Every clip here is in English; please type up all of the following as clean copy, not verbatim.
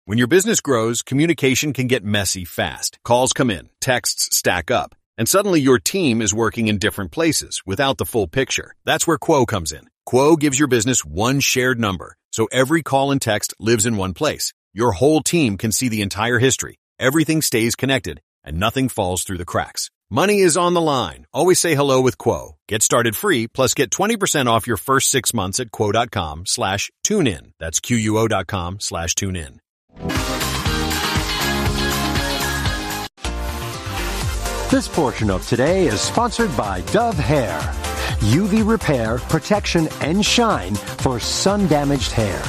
When your business grows, communication can get messy fast. Calls come in, texts stack up, and suddenly your team is working in different places without the full picture. That's where Quo comes in. Quo gives your business one shared number, so every call and text lives in one place. Your whole team can see the entire history. Everything stays connected, and nothing falls through the cracks. Money is on the line. Always say hello with Quo. Get started free, plus get 20% off your first 6 months at quo.com/tunein. That's QUO.com/tunein. This portion of today is sponsored by Dove Hair. UV repair, protection, and shine for sun-damaged hair.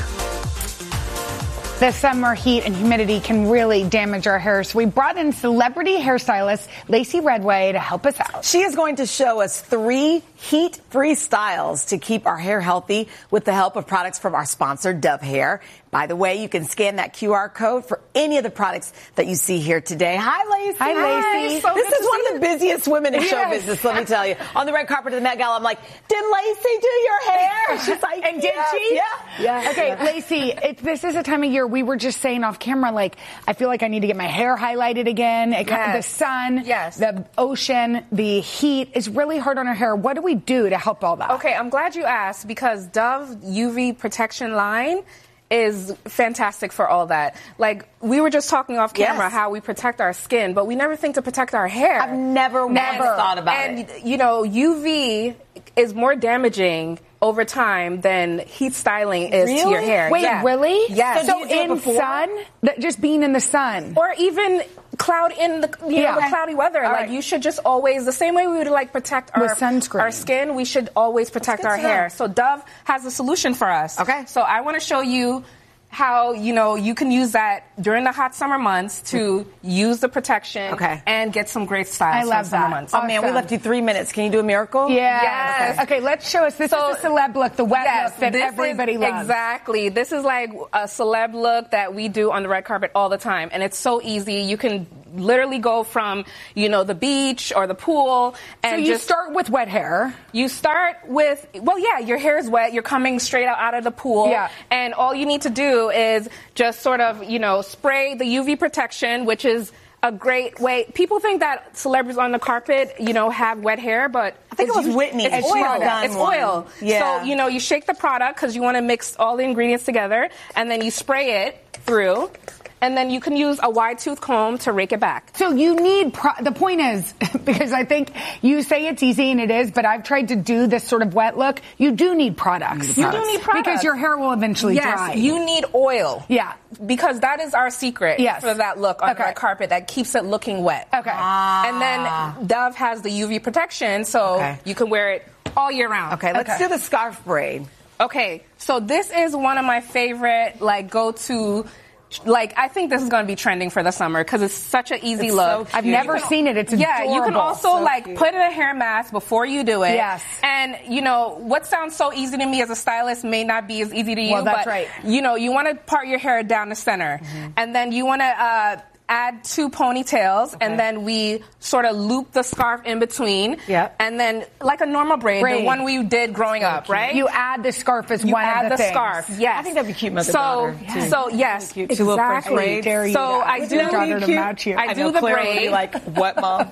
The summer heat and humidity can really damage our hair, so we brought in celebrity hairstylist Lacey Redway to help us out. She is going to show us 3 heat-free styles to keep our hair healthy with the help of products from our sponsor, Dove Hair. By the way, you can scan that QR code for any of the products that you see here today. Hi, Lacey. Hi, Lacey. So this is one of the busiest women in show business, let me tell you. On the red carpet of the Met Gala, I'm like, did Lacey do your hair? She's like, and did she? Yeah. Okay, Lacey, this is a time of year we were just saying off camera, like, I feel like I need to get my hair highlighted again. The sun, the ocean, the heat is really hard on our hair. What do we do to help all that? Okay, I'm glad you asked because Dove UV protection line is fantastic for all that. Like, we were just talking off camera how we protect our skin, but we never think to protect our hair. I've never thought about it. And, you know, UV is more damaging over time than heat styling is to your hair. Wait, really? Yes. So in sun, just being in the sun, or even cloud in the the cloudy weather. All like right. you should just always, the same way we would like protect our sunscreen, our skin, we should always protect our hair. So Dove has a solution for us. Okay. So I want to show you how, you know, you can use that during the hot summer months to use the protection and get some great styles. I love summer that. months. Oh, man, we left you 3 minutes. Can you do a miracle? Yeah. Yes. Okay, let's show us. This is the celeb look, the wet look that everybody loves. Exactly. This is like a celeb look that we do on the red carpet all the time. And it's so easy. You can literally go from, you know, the beach or the pool. And so you start with wet hair. You start with, your hair is wet. You're coming straight out of the pool. Yeah. And all you need to do is just sort of, you know, spray the UV protection, which is a great way. People think that celebrities on the carpet, you know, have wet hair, but I think it was Whitney. It's oil. It's oil. Yeah. So, you know, you shake the product because you want to mix all the ingredients together, and then you spray it through. And then you can use a wide tooth comb to rake it back. So you need, the point is, because I think you say it's easy and it is, but I've tried to do this sort of wet look. You do need products. You do need products. Because your hair will eventually dry. Yes, you need oil. Yeah. Because that is our secret for that look on the red carpet that keeps it looking wet. Okay. And then Dove has the UV protection, so you can wear it all year round. Okay, let's do the scarf braid. Okay, so this is one of my favorite, like, go-to. Like, I think this is going to be trending for the summer because it's such an easy look. So I've never seen it. It's adorable. You can also put in a hair mask before you do it. Yes. And, you know, what sounds so easy to me as a stylist may not be as easy to you. Well, that's but, right. You know, you want to part your hair down the center. Mm-hmm. And then you want to add 2 ponytails, and then we sort of loop the scarf in between. Yeah. And then, like a normal braid, the one we did growing up, right? You add the scarf as you one add of the things. Scarf, yes. I think that'd be cute mother-daughter, too. So, yes, cute. exactly. So I do daughter to match you. I do the braid. Like, what, Mom?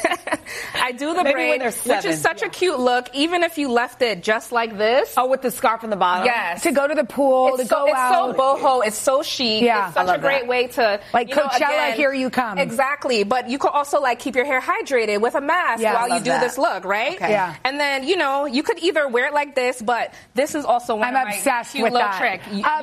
I do the Maybe braid, when they're 7. which is such a cute look, even if you left it just like this. Oh, with the scarf in the bottom? Yes. To go to the pool, It's to go out. It's so boho. It's so chic. Yeah. It's such a great way to, like, you know, Coachella, again, here you come. Exactly. But you could also, like, keep your hair hydrated with a mask while you do this look, right? Okay. Yeah. And then, you know, you could either wear it like this, but this is also one of my obsessed cute with little that. trick.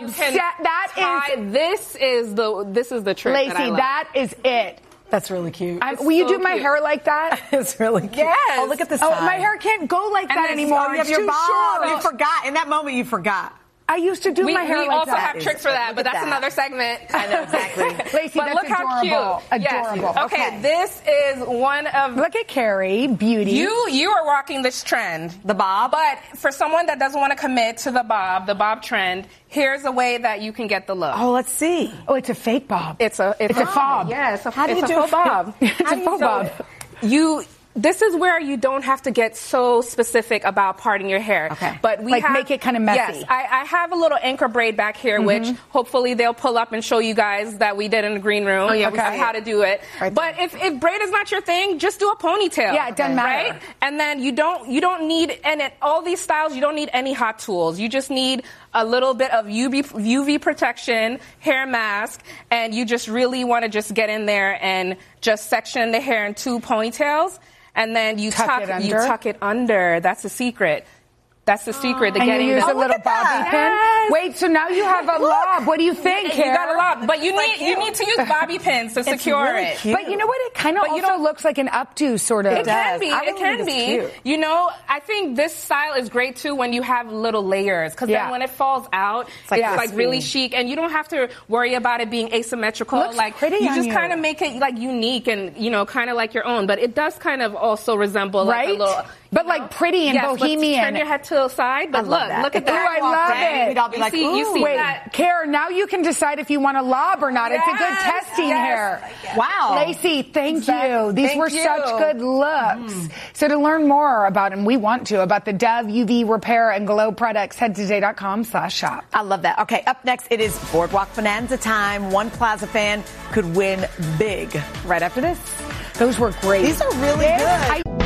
This is the trick Lacey, that I love. that is it. That's really cute. Will you so do my cute. hair like that? It's really cute. Yes. Oh, look at this. Oh, my hair can't go like that anymore. You have It's your too bob. short. You forgot. In that moment, you forgot. I used to do my hair we like also that. have tricks for that, but that's another segment. I know, exactly. Lacey, But that's look how adorable. cute. Adorable. Yes. Okay, this is one of... Look at Carrie, beauty. You are rocking this trend. The bob? But for someone that doesn't want to commit to the bob trend, here's a way that you can get the look. Oh, let's see. Oh, it's a fake bob. It's a fob. Yes, How do you it's do a faux bob. It's a faux bob. this is where you don't have to get so specific about parting your hair. Okay. But we make it kind of messy. Yes, I have a little anchor braid back here, which hopefully they'll pull up and show you guys that we did in the green room. we of how to do it. Right, but if braid is not your thing, just do a ponytail. Yeah, it doesn't matter. Right? And then you don't need, and all these styles, you don't need any hot tools. You just need a little bit of UV protection, hair mask, and you just really want to just get in there and just section the hair in 2 ponytails. And then you tuck it under. That's the secret. That's the secret to getting. You use a little bobby pin. Yes. Wait, so now you have a lob. What do you think? You got a lob, but you need to use bobby pins to secure really it. Cute. But you know what? It kind of also looks like an updo sort of. It can be. It can be. Cute. You know, I think this style is great too when you have little layers, because then when it falls out, it's like really chic, and you don't have to worry about it being asymmetrical. Looks like pretty you on just you. kind of make it like unique and kind of like your own. But it does kind of also resemble like a little. But like pretty and bohemian. Turn your head to the side. But look at that. Ooh, I love it. We'd all be like, you see wait, that? Karen, now you can decide if you want a lob or not. It's a good testing here. Wow. Lacey, thank you. These were such good looks. So to learn more about, and we want to, about the Dove UV Repair and Glow products, head to today.com/shop. I love that. Okay, up next, it is Boardwalk Bonanza time. One Plaza fan could win big right after this. Those were great. These are really good.